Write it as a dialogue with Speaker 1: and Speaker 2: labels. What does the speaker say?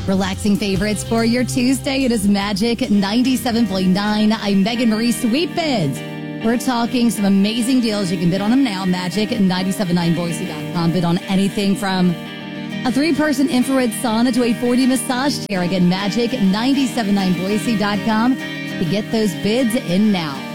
Speaker 1: Relaxing favorites for your Tuesday. It is Magic 97.9. I'm Megan Marie. Sweet bids. We're talking some amazing deals. You can bid on them now. Magic979boise.com. Bid on anything from a 3-person infrared sauna to a 4D massage chair. Again, Magic979boise.com to get those bids in now.